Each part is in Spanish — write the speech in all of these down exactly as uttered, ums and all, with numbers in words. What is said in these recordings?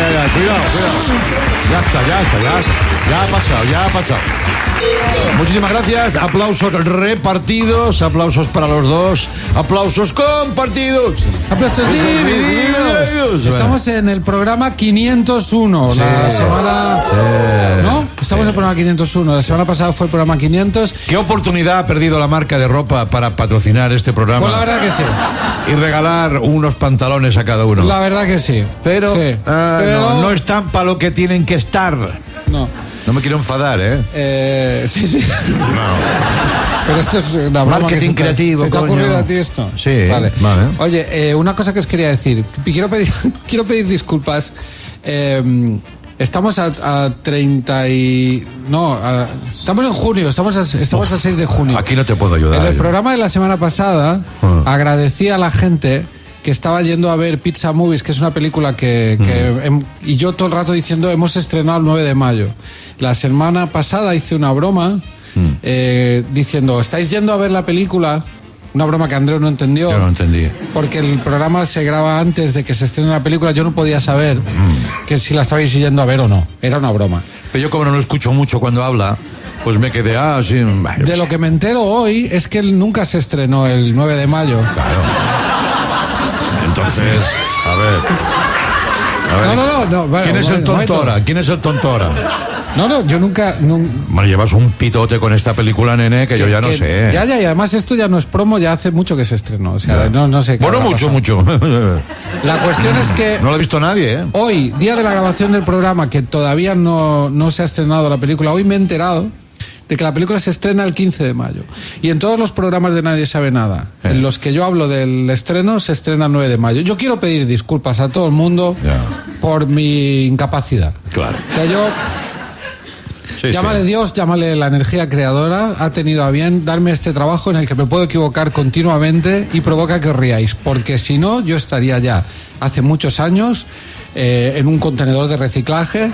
ya, ya, cuidado, cuidado. Ya está, ya está, ya está. Ya ha pasado, ya ha pasado. Muchísimas gracias. Aplausos repartidos, aplausos para los dos, aplausos compartidos, aplausos divididos. Estamos en el programa quinientos uno. Sí, la semana... Sí, ¿No? Estamos sí. en el programa quinientos uno. La semana pasada fue el programa quinientos. ¿Qué oportunidad ha perdido la marca de ropa para patrocinar este programa? Pues la verdad que sí. Y regalar unos pantalones a cada uno. La verdad que sí. Pero, sí. Ah, Pero... No, no están para lo que tienen que estar. No. No me quiero enfadar, ¿eh? Eh, sí, sí. No. Pero esto es una broma. Marketing que se creativo, te, ¿se te ha coño. ocurrido a ti esto? Sí. Vale. vale. Oye, eh, una cosa que os quería decir. Quiero pedir, quiero pedir disculpas. Eh, estamos a, a treinta y... No, a, estamos en junio. Estamos a, estamos a seis de junio. Aquí no te puedo ayudar. En el yo. programa de la semana pasada, uh. agradecí a la gente que estaba yendo a ver Pizza Movies, que es una película que... que mm. hem, y yo todo el rato diciendo, hemos estrenado el nueve de mayo. La semana pasada hice una broma mm. eh, diciendo, ¿estáis yendo a ver la película? Una broma que Andreu no entendió. Yo no entendí. Porque el programa se graba antes de que se estrene la película. Yo no podía saber mm. que si la estabais yendo a ver o no. Era una broma. Pero yo como no lo escucho mucho cuando habla, pues me quedé así... Ah, de lo que me entero hoy es que él nunca se estrenó el nueve de mayo. Claro. Entonces, a ver... A ver. No, no, no. no bueno, ¿Quién es bueno, el tontora? ¿Quién es el tontora? No, no, yo nunca... nunca... Bueno, llevas un pitote con esta película, nene, que, que yo ya no que, sé. Ya, ya, y además esto ya no es promo, ya hace mucho que se estrenó. O sea, no, no sé qué. Bueno, mucho, mucho. La cuestión es que... No lo ha visto nadie, ¿eh? Hoy, día de la grabación del programa, que todavía no, no se ha estrenado la película, hoy me he enterado de que la película se estrena el quince de mayo. Y en todos los programas de Nadie Sabe Nada, eh. en los que yo hablo del estreno, se estrena el nueve de mayo. Yo quiero pedir disculpas a todo el mundo yeah. por mi incapacidad. Claro. O sea, yo... Sí, llámale sí. Dios, llámale la energía creadora, ha tenido a bien darme este trabajo en el que me puedo equivocar continuamente y provoca que os riáis, porque si no, yo estaría ya hace muchos años eh, en un contenedor de reciclaje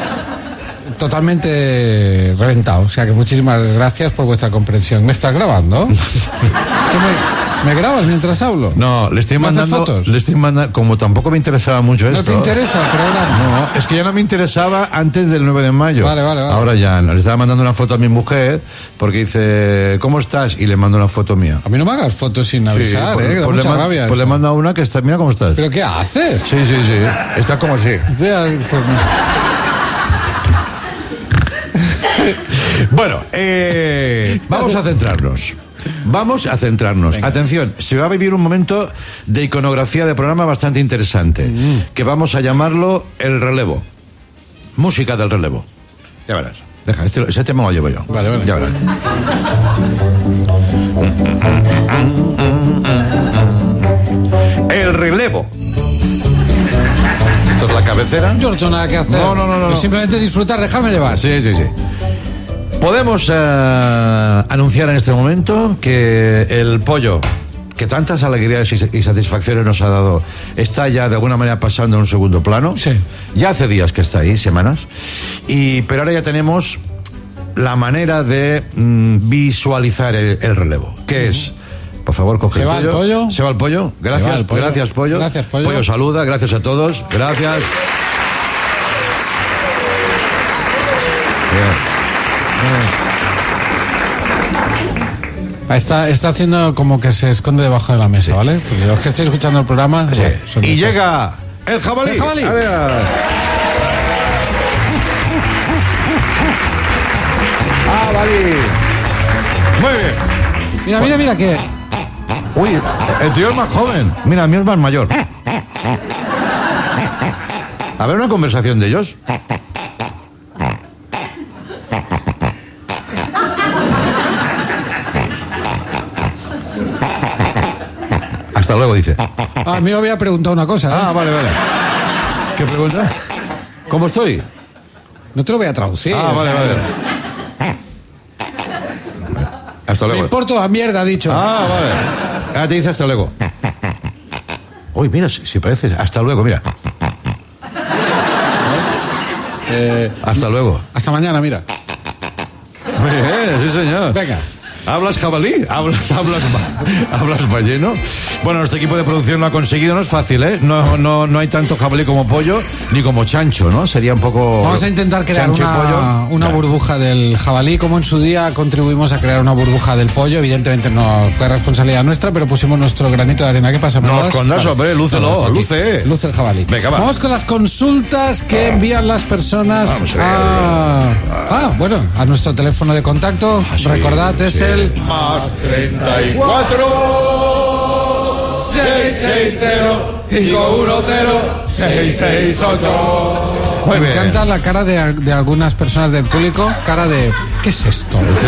totalmente reventado. O sea que muchísimas gracias por vuestra comprensión. ¿Me estás grabando? ¿Qué me, ¿Me grabas mientras hablo? No, le estoy mandando fotos. Le estoy mandando, como tampoco me interesaba mucho esto. ¿No te interesa el programa? No, es que ya no me interesaba antes del nueve de mayo. Vale, vale, vale. Ahora ya no. Le estaba mandando una foto a mi mujer porque dice, ¿cómo estás? Y le mando una foto mía. A mí no me hagas fotos sin avisar, sí, pues, eh, que da pues mucha le rabia. Pues eso. le mando una que está, mira cómo estás. ¿Pero qué haces? Sí, sí, sí. Está como así. Pues, bueno, eh, vamos a centrarnos. Vamos a centrarnos. Venga. Atención, se va a vivir un momento de iconografía de programa bastante interesante, mm. que vamos a llamarlo el relevo. Música del relevo. Ya verás. Deja, este, ese tema lo llevo yo. Vale, vale. Ya verás. El relevo. Esto es la cabecera. Yo no tengo nada que hacer. No, no, no. no. Yo simplemente disfrutar, dejarme llevar. Sí, sí, sí. Podemos uh, anunciar en este momento que el pollo, que tantas alegrías y satisfacciones nos ha dado, está ya de alguna manera pasando en un segundo plano. Sí. Ya hace días que está ahí, semanas. Y, pero ahora ya tenemos la manera de mm, visualizar el, el relevo. ¿Qué uh-huh. es? Por favor, coge ¿Se el va pollo. el pollo? ¿Se va el pollo? Gracias, el pollo. gracias, pollo. Gracias, pollo. Pollo saluda, gracias a todos. Gracias. Bien. Está, está haciendo como que se esconde debajo de la mesa, sí. ¿Vale? Porque los que estáis escuchando el programa... Sí. Son y estos. llega el jabalí. El jabalí. Ah, jabalí. Muy bien. Mira, mira, mira que... Uy, el tío es más joven. Mira, el mío es más mayor. A ver, una conversación de ellos. Hasta luego, dice. Ah, a mí me había preguntado una cosa. ¿eh? Ah, vale, vale. ¿Qué pregunta? ¿Cómo estoy? No te lo voy a traducir. Ah, vale, sea, vale. Hasta luego. Me importa la mierda, ha dicho. Ah, vale. Ahora te dice hasta luego. Uy, mira, si, si pareces. Hasta luego, mira. Eh, hasta luego. Hasta mañana, mira. Muy bien, sí, señor. Venga. ¿Hablas jabalí? ¿Hablas, hablas, hablas balleno? Bueno, nuestro equipo de producción lo ha conseguido, no es fácil, ¿eh? No, no, no hay tanto jabalí como pollo, ni como chancho, ¿no? Sería un poco... Vamos a intentar crear una, una burbuja del jabalí, como en su día contribuimos a crear una burbuja del pollo. Evidentemente no fue responsabilidad nuestra, pero pusimos nuestro granito de arena. ¿Qué pasa? No escondas, hombre, lúcelo, luce. Luce el jabalí. Venga, va. Vamos con las consultas que envían las personas a... Ah, bueno, a nuestro teléfono de contacto. Ah, sí, recordad, es sí. el... Más treinta y cuatro seis seis cero cinco uno cero seis seis ocho. Me bien. encanta la cara de, de algunas personas del público, cara de ¿qué es esto? Sí.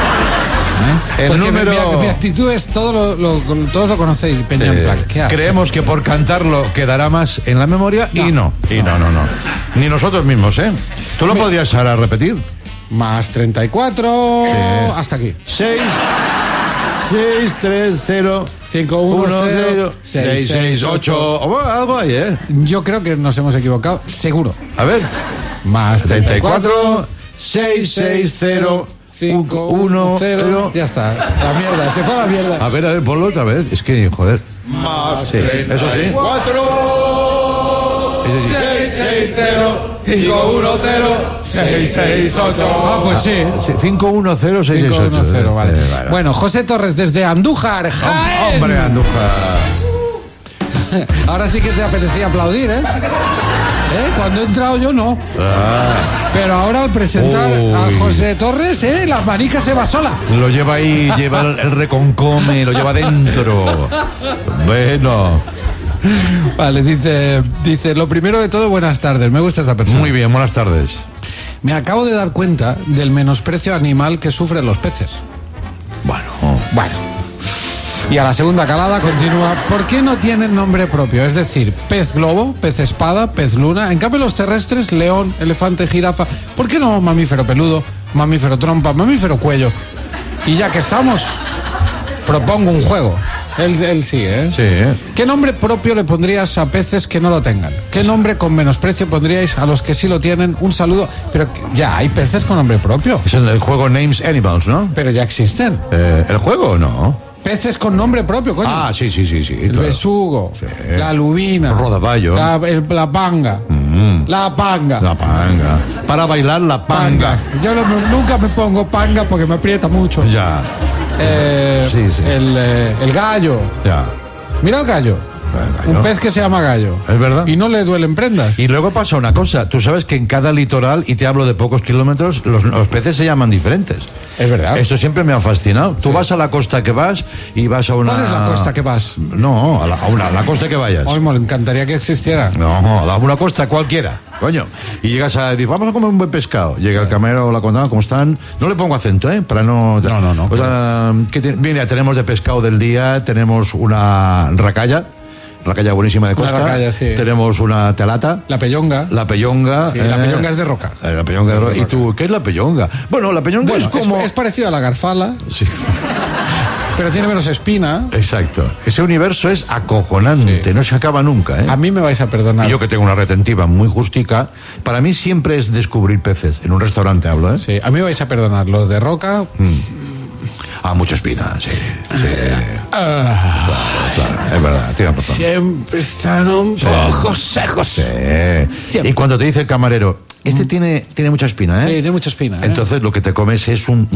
¿Eh? El número... mi, mi, mi actitud es todo lo, lo, todos lo conocéis, Peña, en plan, ¿qué hace? Creemos que por cantarlo quedará más en la memoria no. y no, y no, no, no. Ni nosotros mismos, ¿eh? ¿Tú lo me... podrías ahora repetir? Más treinta y cuatro sí. Hasta aquí. seis seis tres cero cinco uno cero seis seis ocho. Oh, algo ahí, ¿eh? Yo creo que nos hemos equivocado, seguro. A ver. Más treinta y cuatro seis seis cero cinco uno cero. Ya está, la mierda, se fue a la mierda. A ver, a ver, ponlo otra vez. Es que, joder. Más sí, eso sí. cuatro seis seis cero cinco uno cero seis seis ocho. Ah, pues sí. sí cinco uno cero seis seis ocho. cinco uno cero, vale. Eh, vale. Bueno, José Torres desde Andújar, Jaén. Hombre, Andújar. Ahora sí que te apetecía aplaudir, ¿eh? ¿Eh? Cuando he entrado yo no. Ah. Pero ahora al presentar Uy. a José Torres, ¿eh? La manica se va sola. Lo lleva ahí, lleva el, el reconcome, lo lleva dentro. Bueno. Vale, dice, dice, lo primero de todo, buenas tardes. Me gusta esta persona. Muy bien, buenas tardes. Me acabo de dar cuenta del menosprecio animal que sufren los peces. Bueno. Bueno. Y a la segunda calada continúa. ¿Por qué no tienen nombre propio? Es decir, pez globo, pez espada, pez luna. En cambio los terrestres, león, elefante, jirafa. ¿Por qué no mamífero peludo, mamífero trompa, mamífero cuello? Y ya que estamos, propongo un juego. Él, él sí, ¿eh? Sí, ¿eh? ¿Qué nombre propio le pondrías a peces que no lo tengan? ¿Qué nombre con menosprecio pondríais a los que sí lo tienen? Un saludo. Pero ya hay peces con nombre propio. Es el, el juego Names Animals, ¿no? Pero ya existen. Eh, ¿El juego o no? Peces con nombre propio, coño. Ah, sí, sí, sí, sí. El claro. besugo, sí. La lubina, el rodaballo, la, el, la panga, mm. la panga. La panga. Para bailar la panga. panga. Yo no, nunca me pongo panga porque me aprieta mucho. Ya. Eh, sí, sí. El, eh, el gallo. Ya. Mira el gallo. Un pez que se llama gallo. Es verdad. Y no le duelen prendas. Y luego pasa una cosa. Tú sabes que en cada litoral, y te hablo de pocos kilómetros, los, los peces se llaman diferentes. Es verdad. Esto siempre me ha fascinado. Tú sí. vas a la costa que vas y vas a una... ¿Cuál es la costa que vas? No, a la, a una, a la costa que vayas. Hoy me encantaría que existiera. No, a una costa cualquiera, coño. Y llegas a decir, vamos a comer un buen pescado. Llega el camarero o la contadora, ¿cómo están? No le pongo acento, ¿eh? Para no... No, no, no. O sea, ¿qué te... Mira, tenemos de pescado del día, tenemos una racalla. Racalla buenísima de costa. Racalla, sí. Tenemos una telata. La pellonga. La pellonga. Sí, eh, la pellonga es de roca. Eh, la pellonga es de roca. ¿Y tú qué es la pellonga? Bueno, la pellonga bueno, es como... Es, es parecido a la garfala. Sí. Pero tiene menos espina. Exacto. Ese universo es acojonante, sí. No se acaba nunca, ¿eh? A mí me vais a perdonar. Y yo que tengo una retentiva muy justica, para mí siempre es descubrir peces. En un restaurante hablo, ¿eh? Sí, a mí me vais a perdonar. Los de roca... Mm. Ah, mucha espina, sí. sí. Ah, claro, claro, es verdad, tiene razón. Siempre están un sí. poco secos. Sí. Y cuando te dice el camarero, este mm. tiene, tiene mucha espina, ¿eh? Sí, tiene mucha espina. ¿eh? Entonces lo que te comes es un...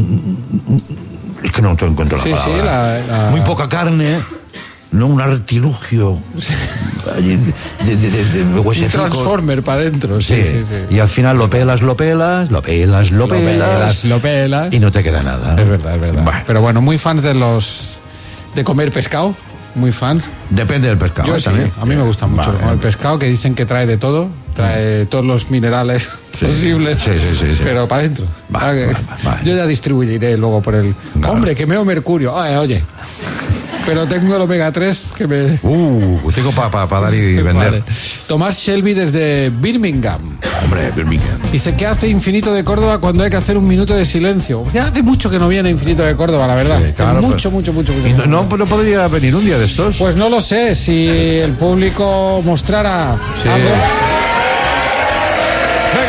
Es que no te encuentro la sí, palabra. Sí, la, la... Muy poca carne, no un artilugio. De, de, de, de un transformer para adentro, sí, sí. Sí, sí. Y al final lo pelas, lo pelas, lo pelas, lo, lo pelas, pelas, lo pelas. Y no te queda nada. Es verdad, es verdad. Bueno. Pero bueno, muy fans de los... de comer pescado. Muy fans. Depende del pescado. Yo ¿eh? sí, También. A mí me gusta mucho vale. el pescado, que dicen que trae de todo. Trae todos los minerales sí. posibles. Sí, sí, sí, sí. Pero para adentro. Vale, vale, vale. Yo ya distribuiré luego por el... Vale. Hombre, que meo mercurio. Oye, oye. Pero tengo el omega tres que me... Uh, tengo para pa, pa dar y vender. Vale. Tomás Shelby desde Birmingham. Hombre, Birmingham. Dice, ¿qué hace Infinito de Córdoba cuando hay que hacer un minuto de silencio? Ya hace mucho que no viene Infinito de Córdoba, la verdad. Sí, claro, mucho, pues, mucho, mucho, mucho, ¿Y mucho. No, no podría venir un día de estos? Pues no lo sé, si el público mostrara sí. algo.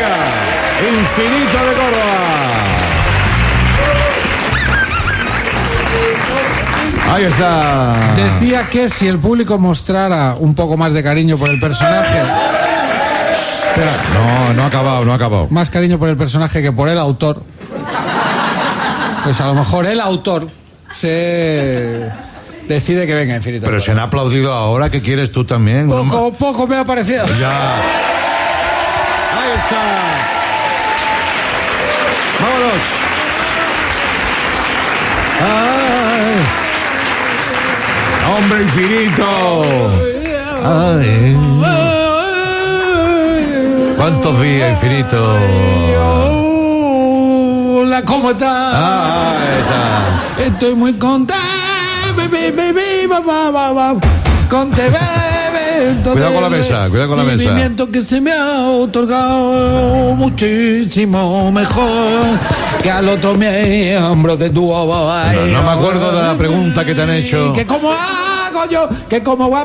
Venga, Infinito de Córdoba. Ahí está. Decía que si el público mostrara un poco más de cariño por el personaje... Espera, no, no ha acabado, no ha acabado. Más cariño por el personaje que por el autor. Pues a lo mejor el autor se decide que venga Infinito. Pero se han aplaudido ahora, ¿qué quieres tú también? Poco, no... poco me ha parecido. Ya. Ahí está. Vámonos. Ay. Hombre Infinito. Ay. ¿Cuántos días, Infinito? Hola, ¿cómo estás? Ah, ahí está. Estoy muy contento. Conte, bebé. Cuidado con la mesa, cuidado con la mesa. Sentimiento que se me ha otorgado muchísimo mejor que al otro miembro de tu voz. No, no me acuerdo de la pregunta que te han hecho. Que cómo hago yo, que cómo va.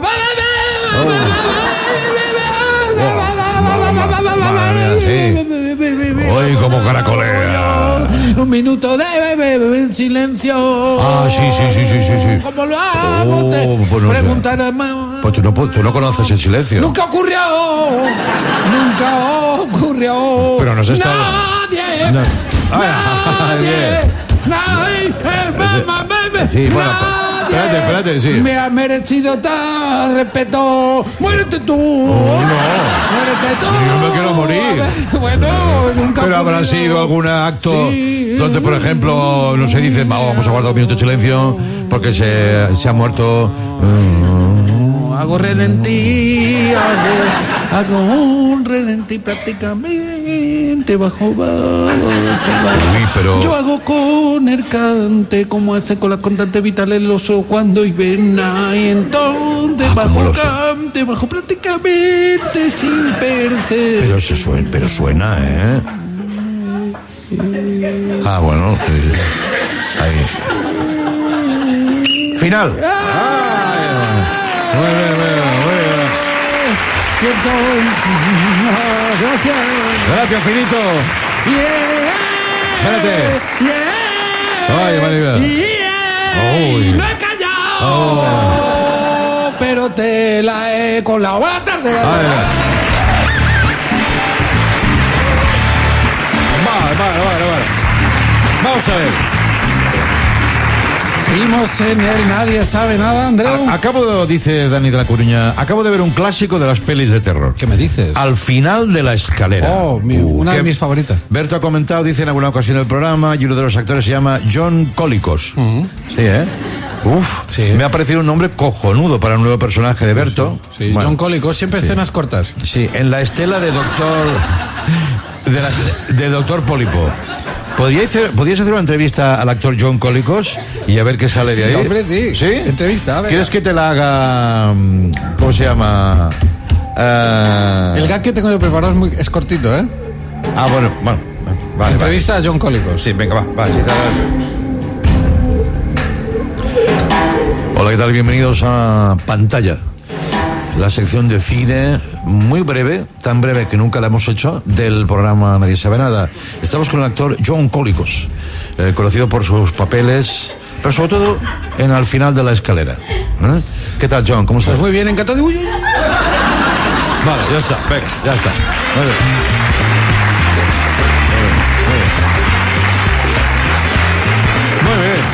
Hoy como caracolea. Un minuto de bebé en silencio. Ah, sí, sí, sí, sí, sí, sí. ¿Cómo lo hago? Oh, Te pues no preguntaré sé. más. Pues tú no, tú no conoces el silencio. Nunca ocurrió. Nunca ocurrió. Pero nos está... Nadie. No. Nadie. Nadie. Nadie. Sí, bueno, espérate, espérate, sí. Me ha merecido tal respeto. Muérete tú. Oh, no. Muérete tú. Yo me quiero morir. Bueno, nunca. Pero habrá ocurrido. sido algún acto Sí. donde, por ejemplo, no se dice, vamos a guardar un minuto de silencio porque se, se ha muerto. Hago relentí, hago, hago un relentí prácticamente bajo, bajo, bajo. Uy, pero... Yo hago con el cante como hace con la constante vital el oso cuando hiberna y entonces Ah, bajo como el oso. cante, bajo prácticamente sin percer. Pero se suena, pero suena, ¿eh? Ah, bueno, sí. Ahí. Final. Muy bien, muy bien, muy bien. Gracias. Gracias, Finito. Yeah. Espérate. Yeah. Ay, María. Yeah. Uy. No he callado. Oh. Pero te la he colado. Buenas tardes. Vale, vale, vale, vale, vale. Vamos a ver. Seguimos en el Nadie Sabe Nada, Andreu. A- acabo de, dice Dani de la Coruña, acabo de ver un clásico de las pelis de terror. ¿Qué me dices? Al final de la escalera. Oh, mi- una de que mis favoritas. Berto ha comentado, dice en alguna ocasión en el programa, y uno de los actores se llama John Colicos. Sí, ¿eh? Uf, Sí. me ha parecido un nombre cojonudo para un nuevo personaje de Berto. Sí, Bueno, John Colicos, siempre escenas cortas. sí, en la estela de Doctor de, la- de Doctor Pólipo. ¿Podríais hacer, ¿Podríais hacer una entrevista al actor John Colicos y a ver qué sale de Sí, ahí? hombre, sí. ¿Sí? Entrevista, venga. ¿Quieres que te la haga? mm, ¿Cómo se llama? Ah, El gag que tengo yo preparado es, muy, es cortito, ¿eh? Ah, bueno, bueno. Vale, Entrevista a John Colicos. vale. Sí, venga, va, va. Sí, dale. Hola, ¿qué tal? Bienvenidos a Pantalla. La sección de cine, muy breve, tan breve que nunca la hemos hecho, del programa Nadie Sabe Nada. Estamos con el actor John Colicos, eh, conocido por sus papeles, pero sobre todo en Al final de la escalera. ¿Eh? ¿Qué tal, John? ¿Cómo estás? Pues muy bien, encantado de... Uy, uy, uy. Vale, ya está, venga, ya está. Muy bien. Muy bien.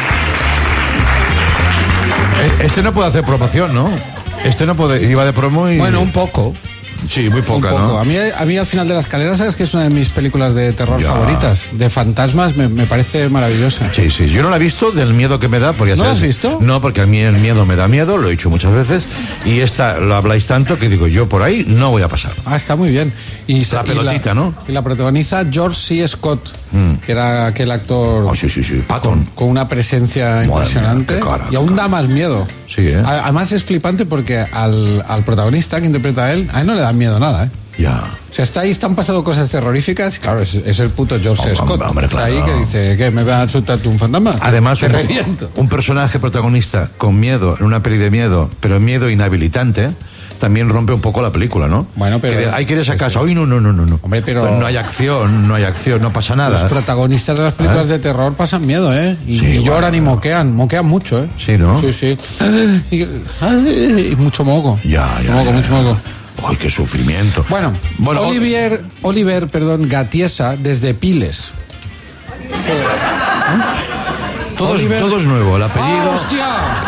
Eh, Este no puede hacer promoción, ¿no? Este no puede, iba de promo y... Bueno, un poco. Sí, muy Un poca, poco. ¿no? A mí, a mí Al final de la escalera, ¿sabes que es una de mis películas de terror Ya. favoritas? De fantasmas, me, me parece maravillosa. Sí, sí, yo no la he visto del miedo que me da, porque ya ¿No la sabes- has visto? No, porque a mí el miedo me da miedo, lo he dicho muchas veces, y esta lo habláis tanto que digo, yo por ahí no voy a pasar. Ah, está muy bien. Y, La y pelotita, ¿no? Y la protagoniza George C. Scott, que era aquel actor Oh, sí, sí, sí, Patton. con una presencia Madre impresionante mía, qué cara, y aún qué da más miedo. Sí, ¿eh? A- Además es flipante porque al, al protagonista que interpreta a él, a él no le da miedo nada, ¿eh? Ya. O sea, está ahí, están pasando cosas terroríficas. Claro, es, es el puto George Hombre, Scott. hombre, Está claro. ahí que dice, ¿qué? ¿Me va a asustar tú un fantasma? Además, te un, reviento. un personaje protagonista con miedo, en una peli de miedo, pero miedo inhabilitante, también rompe un poco la película, ¿no? Bueno, pero... Que hay que ir a esa sí, casa. sí. Hoy no, no, no, no. no. Hombre, pero... Pues no hay acción, no hay acción, no pasa nada. Los protagonistas de las películas ¿Ah? de terror pasan miedo, ¿eh? Y, Sí, y bueno, lloran y bueno. moquean, moquean mucho, ¿eh? Sí, ¿no? Sí, sí. Y, y mucho moco. Ya, ya, Moco, ya, mucho ya. moco. ¡Ay, qué sufrimiento! Bueno, Bueno, Oliver, Oliver, perdón, Gatiesa, desde Piles. todo, es, Oliver- todo es nuevo, el apellido... ¡Ah, hostia!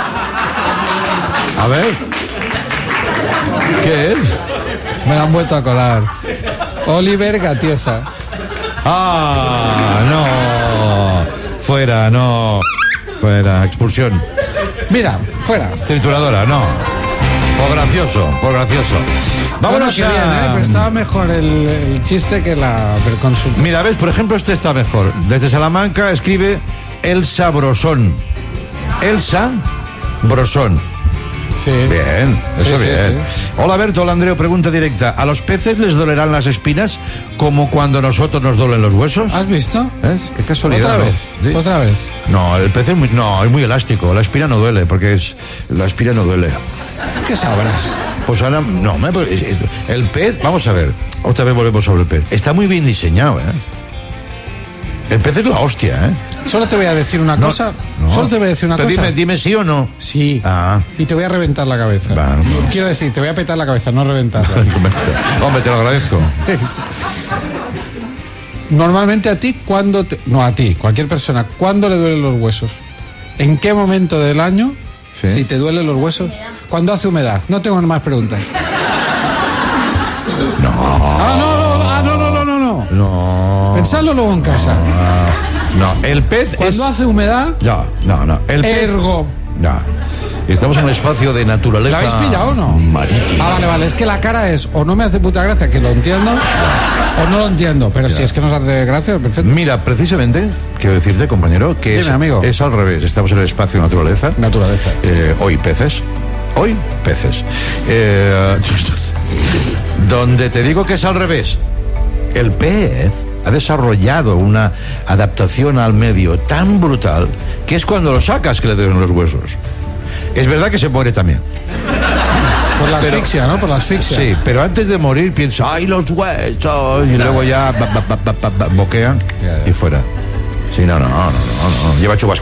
A ver. ¿Qué es? Me la han vuelto a colar. Oliver Gatiesa. ¡Ah! No. Fuera, no. Fuera, expulsión. Mira, fuera. Trituradora, no. Por gracioso, por gracioso. Vámonos Bueno, qué a... bien, ¿eh? Pero estaba mejor el, el chiste que la consulta. Mira, ves, por ejemplo, este está mejor. Desde Salamanca escribe Elsa Brosón. Elsa Brosón. Sí. Bien, eso Sí, sí, bien. sí. Hola Berto, hola Andreo, pregunta directa. ¿A los peces les dolerán las espinas como cuando a nosotros nos duelen los huesos? ¿Has visto? ¿Ves? Qué casualidad. Otra ¿no? vez, ¿Sí? otra vez. No, el pez es muy, no, es muy elástico. La espina no duele, porque es la espina no duele. ¿Qué sabrás? Pues ahora, no, me- es- es- el pez, vamos a ver, otra vez volvemos sobre el pez. Está muy bien diseñado, ¿eh? El pez es la hostia, ¿eh? Solo te voy a decir una No, cosa. no. Solo te voy a decir una Pero cosa. Dime, dime sí o no. Sí. Ah. Y te voy a reventar la cabeza. Va, no. Quiero decir, te voy a petar la cabeza, no reventarla. Hombre, te lo agradezco. Normalmente a ti, ¿cuándo te... No, a ti, cualquier persona, ¿cuándo le duelen los huesos? ¿En qué momento del año, Sí. si te duelen los huesos? Cuando hace humedad. No tengo más preguntas. No, Ah, no, no, ah, no, no, no, no, no. no. Pensadlo luego en casa. No, el pez es... Cuando hace humedad, No, no, no. El pez... ergo. No. Estamos en el espacio de naturaleza... ¿La habéis pillado o no? Marítima. Ah, vale, vale. Es que la cara es o no me hace puta gracia, que lo entiendo, o no lo entiendo. Pero si es que nos hace gracia, perfecto. Mira, precisamente, quiero decirte, compañero, que Dime, es, amigo. es al revés. Estamos en el espacio de naturaleza. Naturaleza. Eh, hoy peces. Hoy peces. Eh, donde te digo que es al revés. El pez ha desarrollado una adaptación al medio tan brutal que es cuando lo sacas que le duelen los huesos. Es verdad que se muere también. Por la Pero- asfixia, ¿no? Por la asfixia. Sí, pero antes de morir piensa, ¡ay, los huesos! Y luego ya ba, ba, ba, ba, ba, ba, boquea Ya, ya. y fuera. Sí, no, no, no, no, no. Lleva chubasqueros.